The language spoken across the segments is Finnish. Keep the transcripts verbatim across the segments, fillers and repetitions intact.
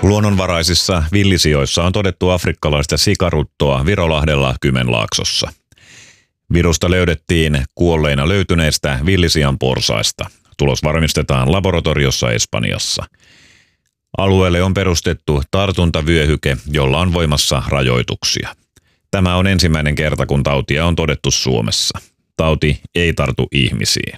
Luonnonvaraisissa villisijoissa on todettu afrikkalaista sikaruttoa Virolahdella Kymenlaaksossa. Virusta löydettiin kuolleina löytyneestä villisian porsaista. Tulos varmistetaan laboratoriossa Espanjassa. Alueelle on perustettu tartuntavyöhyke, jolla on voimassa rajoituksia. Tämä on ensimmäinen kerta, kun tautia on todettu Suomessa. Tauti ei tartu ihmisiin.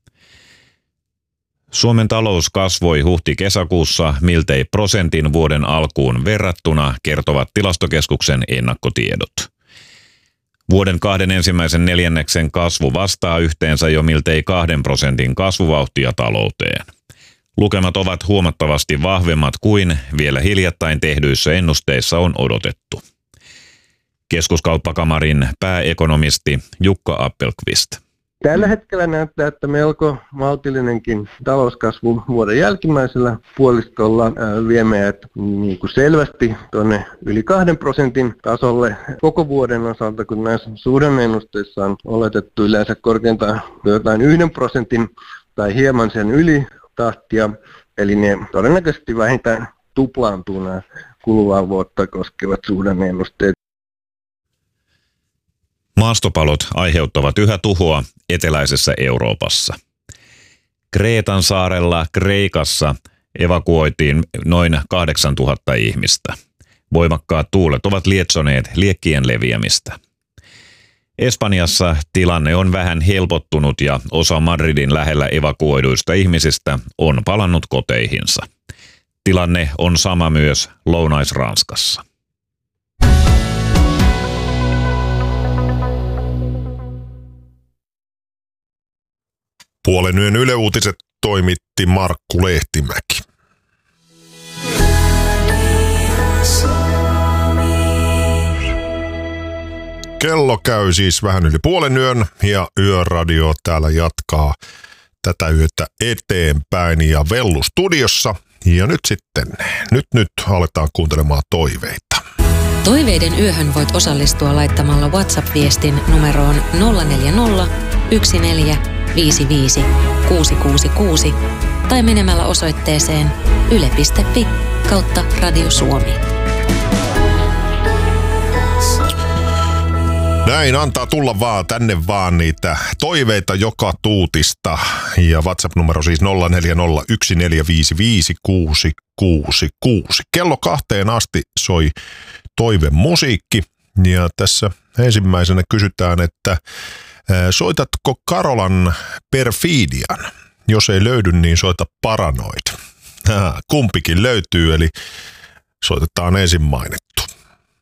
Suomen talous kasvoi huhti-kesäkuussa miltei prosentin vuoden alkuun verrattuna, kertovat Tilastokeskuksen ennakkotiedot. Vuoden kahden ensimmäisen neljänneksen kasvu vastaa yhteensä jo miltei kahden prosentin kasvuvauhtia talouteen. Lukemat ovat huomattavasti vahvemmat kuin vielä hiljattain tehdyissä ennusteissa on odotettu. Keskuskauppakamarin pääekonomisti Jukka Appelqvist. Tällä hetkellä näyttää, että melko maltillinenkin talouskasvu vuoden jälkimmäisellä puoliskolla vie meidät niin kuin selvästi tuonne yli kahden prosentin tasolle koko vuoden osalta, kun näissä suhdanne-ennusteissa on oletettu yleensä korkeintaan jotain yhden prosentin tai hieman sen yli tahtia, eli ne todennäköisesti vähintään tuplaantuu nämä kuluvaa vuotta koskevat suhdanne-ennusteet. Maastopalot aiheuttavat yhä tuhoa eteläisessä Euroopassa. Kreetan saarella Kreikassa evakuoitiin noin kahdeksantuhatta ihmistä. Voimakkaat tuulet ovat lietsoneet liekkien leviämistä. Espanjassa tilanne on vähän helpottunut ja osa Madridin lähellä evakuoiduista ihmisistä on palannut koteihinsa. Tilanne on sama myös Lounais-Ranskassa. Puolen yön Yle Uutiset toimitti Markku Lehtimäki. Kello käy siis vähän yli puolen yön ja Yöradio täällä jatkaa tätä yötä eteenpäin ja Vellu studiossa. Ja nyt sitten, nyt nyt aletaan kuuntelemaan toiveita. Toiveiden yöhön voit osallistua laittamalla WhatsApp-viestin numeroon nolla neljä nolla yksi neljä viisi viisi kuusi kuusi kuusi tai menemällä osoitteeseen yle piste fi kautta Radio Suomi. Näin, antaa tulla vaan tänne vaan niitä toiveita joka tuutista ja WhatsApp-numero siis nolla neljä nolla yksi neljä viisi viisi kuusi kuusi kuusi. Kello kahteen asti soi toivemusiikki ja tässä ensimmäisenä kysytään, että soitatko Karolan Perfidian? Jos ei löydy, niin soita Paranoid. Kumpikin löytyy, eli soitetaan ensimmäinen